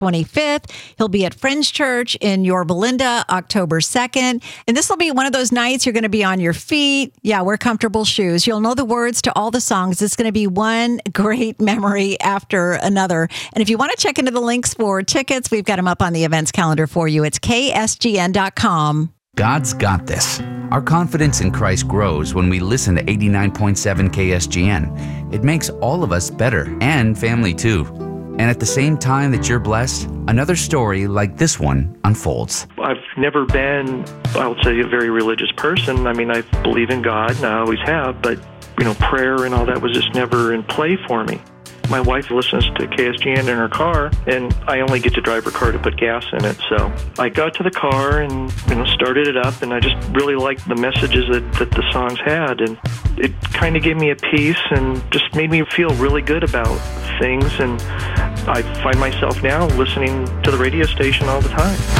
25th. He'll be at Friends Church in Yorba Linda, October 2nd. And this will be one of those nights you're going to be on your feet. Yeah, wear comfortable shoes. You'll know the words to all the songs. It's going to be one great memory after another. And if you want to check into the links for tickets, we've got them up on the events calendar for you. It's ksgn.com. God's got this. Our confidence in Christ grows when we listen to 89.7 KSGN. It makes all of us better and family too. And at the same time that you're blessed, another story like this one unfolds. I've never been, I would say, a very religious person. I mean, I believe in God, and I always have, but, prayer and all that was just never in play for me. My wife listens to KSGN in her car, and I only get to drive her car to put gas in it. So I got to the car and started it up, and I just really liked the messages that the songs had. And it kind of gave me a peace and just made me feel really good about things. And I find myself now listening to the radio station all the time.